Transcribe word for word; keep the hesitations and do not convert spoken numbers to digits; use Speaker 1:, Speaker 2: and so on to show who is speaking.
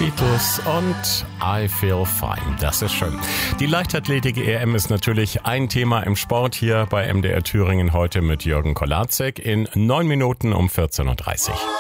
Speaker 1: Beatles und I Feel Fine. Das ist schön. Die Leichtathletik-E M ist natürlich ein Thema im Sport hier bei M D R Thüringen heute mit Jürgen Kolarczyk in neun Minuten um vierzehn Uhr dreißig.